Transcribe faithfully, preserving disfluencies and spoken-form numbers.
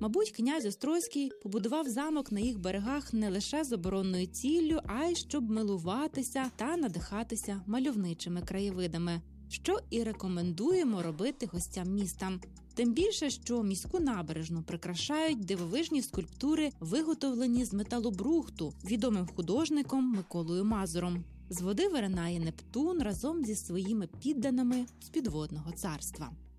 Мабуть, князь Острозький побудував замок на їх берегах не лише з оборонною ціллю, а й щоб милуватися та надихатися мальовничими краєвидами, що і рекомендуємо робити гостям міста. Тим більше, що міську набережну прикрашають дивовижні скульптури, виготовлені з металобрухту відомим художником Миколою Мазуром. З води виринає Нептун разом зі своїми підданими з підводного царства.